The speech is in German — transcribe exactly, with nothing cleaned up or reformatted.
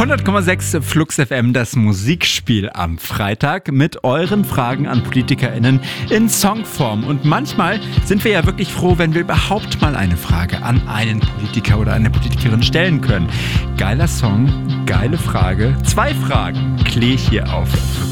hundert Komma sechs Flux F M, das Musikspiel am Freitag mit euren Fragen an PolitikerInnen in Songform. Und manchmal sind wir ja wirklich froh, wenn wir überhaupt mal eine Frage an einen Politiker oder eine Politikerin stellen können. Geiler Song, geile Frage, zwei Fragen, kläre ich hier auf